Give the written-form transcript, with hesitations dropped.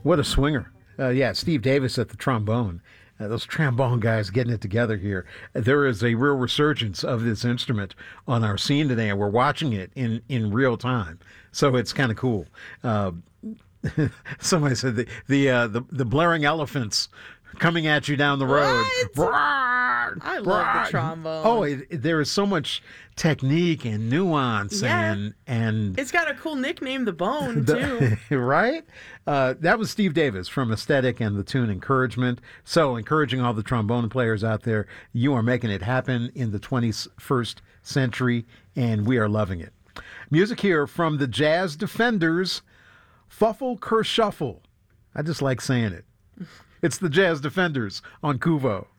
What a swinger. Yeah, Steve Davis at the trombone. Those trombone guys getting it together here. There is a real resurgence of this instrument on our scene today, and we're watching it in real time. So it's kind of cool. Somebody said the blaring elephants coming at you down the road. I love the trombone. Oh, there is so much technique and nuance, and it's got a cool nickname, the Bone, too. Right? That was Steve Davis from Aesthetic and the tune Encouragement. So, encouraging all the trombone players out there, you are making it happen in the 21st century, and we are loving it. Music here from the Jazz Defenders, Fuffle Kershuffle. I just like saying it. It's the Jazz Defenders on Kuvo.